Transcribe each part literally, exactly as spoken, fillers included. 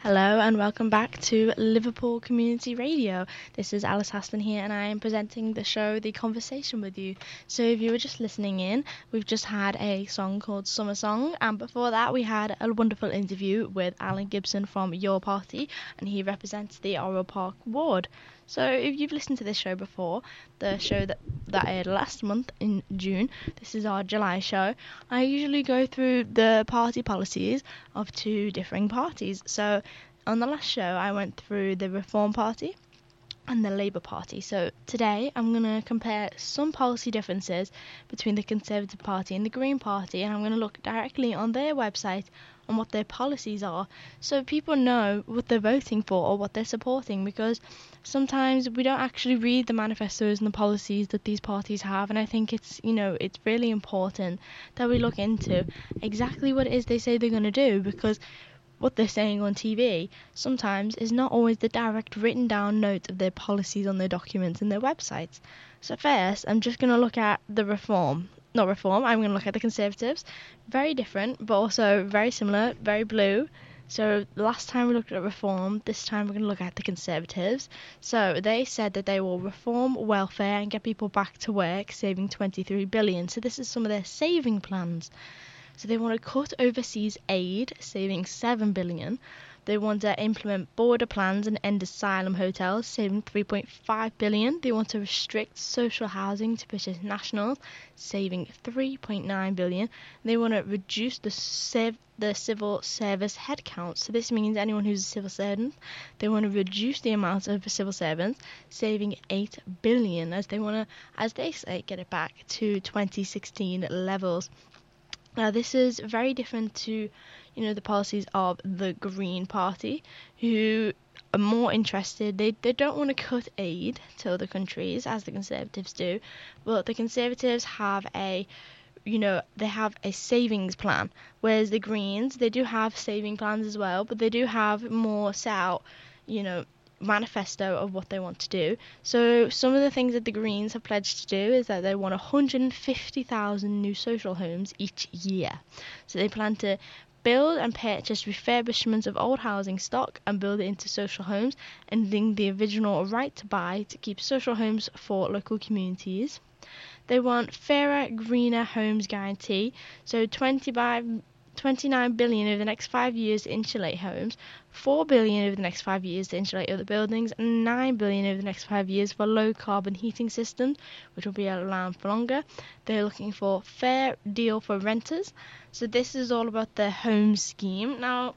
Hello and welcome back to Liverpool Community Radio. This is Alice Haston here and I am presenting the show The Conversation with you. So if you were just listening in, we've just had a song called Summer Song, and before that we had a wonderful interview with Alan Gibson from Your Party, and he represents the Oriel Park ward. So if you've listened to this show before, the show that, that aired last month in June, this is our July show, I usually go through the party policies of two differing parties. So on the last show I went through the Reform Party and the Labour Party. So today I'm going to compare some policy differences between the Conservative Party and the Green Party, and I'm going to look directly on their website on what their policies are so people know what they're voting for or what they're supporting, because sometimes we don't actually read the manifestos and the policies that these parties have, and I think it's, you know, it's really important that we look into exactly what it is they say they're going to do, because what they're saying on T V sometimes is not always the direct written down notes of their policies on their documents and their websites. So first, I'm just going to look at the Reform. Not Reform, I'm going to look at the Conservatives. Very different, but also very similar, very blue. So last time we looked at Reform, this time we're going to look at the Conservatives. So they said that they will reform welfare and get people back to work, saving twenty-three billion dollars. So this is some of their saving plans. So they want to cut overseas aid, saving seven billion dollars. They want to implement border plans and end asylum hotels, saving three point five billion dollars. They want to restrict social housing to British nationals, saving three point nine billion dollars. They want to reduce the civ- the civil service headcount. So this means anyone who's a civil servant. They want to reduce the amount of civil servants, saving eight billion dollars, as they want to, as they say, get it back to twenty sixteen levels. Now, this is very different to, you know, the policies of the Green Party, who are more interested. They they don't want to cut aid to other countries, as the Conservatives do, but the Conservatives have a, you know, they have a savings plan, whereas the Greens, they do have saving plans as well, but they do have more set out, you know, manifesto of what they want to do. So some of the things that the Greens have pledged to do is that they want one hundred fifty thousand new social homes each year. So they plan to build and purchase refurbishments of old housing stock and build it into social homes, ending the original right to buy to keep social homes for local communities. They want fairer, greener homes guarantee, so twenty-five twenty-nine billion over the next five years to insulate homes, four billion over the next five years to insulate other buildings, and nine billion over the next five years for low carbon heating systems, which will be around for longer. They're looking for fair deal for renters. So this is all about the home scheme. Now,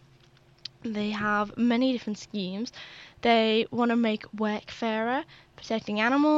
they have many different schemes. They want to make work fairer, protecting animals